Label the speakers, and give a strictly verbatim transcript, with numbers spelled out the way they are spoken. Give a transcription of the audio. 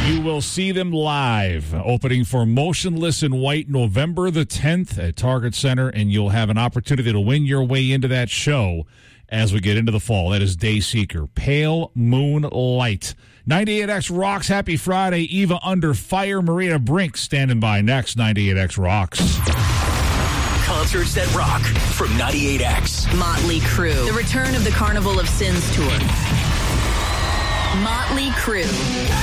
Speaker 1: You will see them live, opening for Motionless in White November the tenth at Target Center, and you'll have an opportunity to win your way into that show as we get into the fall. That is Dayseeker, Pale Moonlight. ninety-eight X rocks. Happy Friday. Eva Under Fire. Maria Brink standing by next. ninety-eight X rocks.
Speaker 2: Concerts that rock from ninety-eight X.
Speaker 3: Motley Crue. The return of the Carnival of Sins tour. Motley Crue.